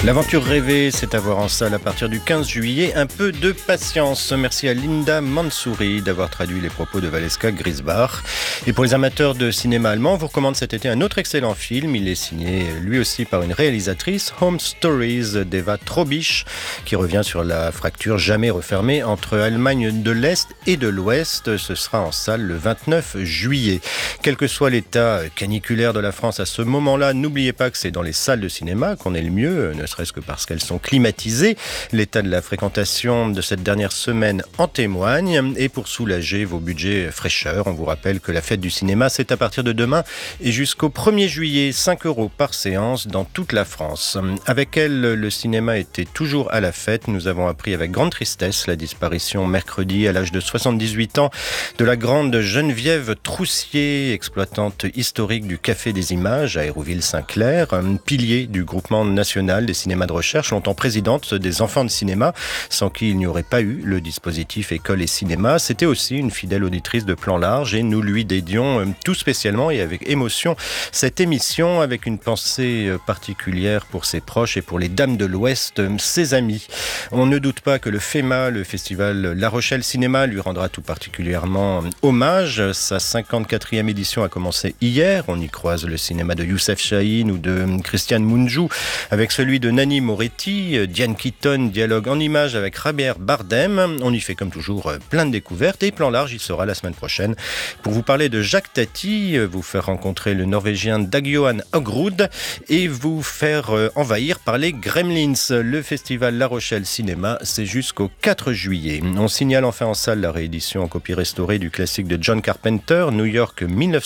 L'aventure rêvée, c'est à voir en salle à partir du 15 juillet. Un peu de patience. Merci à Linda Mansouri d'avoir traduit les propos de Valeska Grisbach. Et pour les amateurs de cinéma allemand, on vous recommande cet été un autre excellent film. Il est signé lui aussi par une réalisatrice, Home Stories d'Eva Trobisch, qui revient sur la fracture jamais refermée entre Allemagne de l'Est et de l'Ouest. Ce sera en salle le 29 juillet. Quel que soit l'état caniculaire de la France à ce moment-là, n'oubliez pas que c'est dans les salles de cinéma qu'on est le mieux, ne serait-ce que parce qu'elles sont climatisées. L'état de la fréquentation de cette dernière semaine en témoigne. Et pour soulager vos budgets fraîcheur, on vous rappelle que la fête du cinéma, c'est à partir de demain et jusqu'au 1er juillet, 5 € par séance dans toute la France. Avec elle, le cinéma était toujours à la fête. Nous avons appris avec grande tristesse la disparition mercredi à l'âge de 78 ans de la grande Geneviève Troussier, exploitante historique du Café des Images à Hérouville-Saint-Clair, pilier du groupement national des cinémas de recherche, longtemps présidente des enfants de cinéma, sans qui il n'y aurait pas eu le dispositif école et cinéma. C'était aussi une fidèle auditrice de Plan Large et nous lui dédions tout spécialement et avec émotion cette émission, avec une pensée particulière pour ses proches et pour les dames de l'Ouest, ses amis. On ne doute pas que le FEMA, le festival La Rochelle Cinéma, lui rendra tout particulièrement hommage. Sa 54e édition a commencé hier. On y croise le cinéma de Youssef Chahine ou de Christiane Mungiu avec celui de Nanni Moretti. Diane Keaton dialogue en images avec Javier Bardem. On y fait comme toujours plein de découvertes et Plan Large, il sera la semaine prochaine pour vous parler de Jacques Tati, vous faire rencontrer le Norvégien Dag Johan Hogrud et vous faire envahir par les Gremlins. Le festival La Rochelle Cinéma, c'est jusqu'au 4 juillet. On signale enfin en salle la réédition en copie restaurée du classique de John Carpenter, New York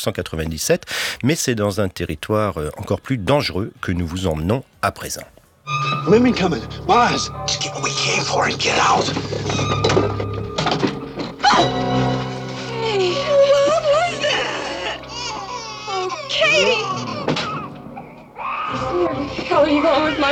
1997, mais c'est dans un territoire encore plus dangereux que nous vous emmenons à présent. Women coming. Mars. Just get what we came for and get out. Hey, what was that? Oh, Katie! Where the hell are you going with my